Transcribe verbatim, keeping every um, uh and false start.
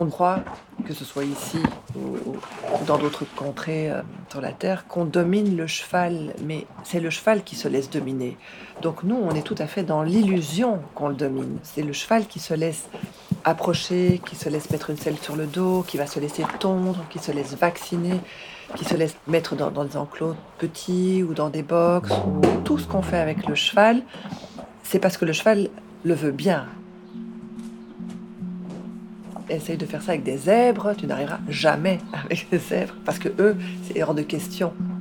On croit, que ce soit ici ou dans d'autres contrées euh, sur la Terre, qu'on domine le cheval, mais c'est le cheval qui se laisse dominer. Donc nous, on est tout à fait dans l'illusion qu'on le domine. C'est le cheval qui se laisse approcher, qui se laisse mettre une selle sur le dos, qui va se laisser tondre, qui se laisse vacciner, qui se laisse mettre dans, dans des enclos petits ou dans des box, ou tout ce qu'on fait avec le cheval, c'est parce que le cheval le veut bien. Essaye de faire ça avec des zèbres, tu n'arriveras jamais avec des zèbres, parce que eux, c'est hors de question.